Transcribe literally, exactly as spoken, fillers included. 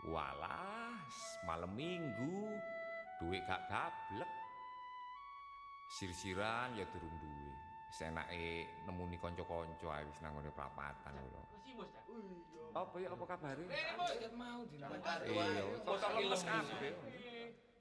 Walah, malam minggu, duit gak gablek. Sir-siran ya durung duwe. Senake nemuni kanca-kanca ae wis nang ngene prapatan lho. Apa ya apa kabare? Nek mau dinamekake. Iya, kok lemes kabeh.